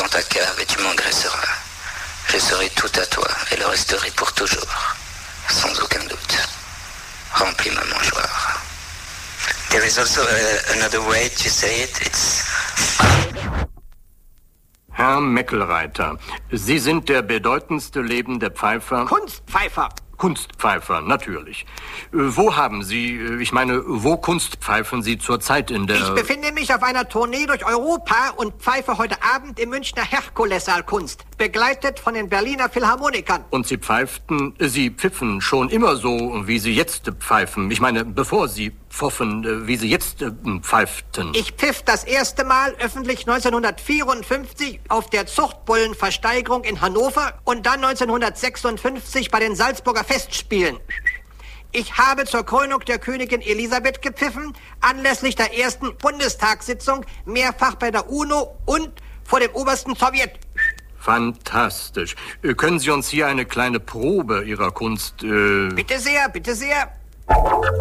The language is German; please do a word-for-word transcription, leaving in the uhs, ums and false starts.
dans ta cave et tu m'engraisseras. Je serai tout à toi et le resterai pour toujours. Sans aucun doute. Remplis ma mangeoire. There is also a, another way to say it. It's... Herr Meckelreiter, Sie sind der bedeutendste lebende Pfeifer... Kunstpfeifer! Kunstpfeifer, natürlich. Äh, wo haben Sie, äh, ich meine, wo kunstpfeifen Sie zurzeit in der... Ich befinde mich auf einer Tournee durch Europa und pfeife heute Abend im Münchner Herkulessaal Kunst, begleitet von den Berliner Philharmonikern. Und Sie pfeiften, äh, Sie pfiffen schon immer so, wie Sie jetzt äh, pfeifen. Ich meine, bevor Sie pfoffen, äh, wie Sie jetzt äh, pfeiften. Ich pfiff das erste Mal öffentlich neunzehnhundertvierundfünfzig auf der Zuchtbullenversteigerung in Hannover und dann neunzehnhundertsechsundfünfzig bei den Salzburger Festspielen. Ich habe zur Krönung der Königin Elisabeth gepfiffen, anlässlich der ersten Bundestagssitzung, mehrfach bei der UNO und vor dem obersten Sowjet. Fantastisch. Äh, können Sie uns hier eine kleine Probe Ihrer Kunst... Äh... Bitte sehr, bitte sehr.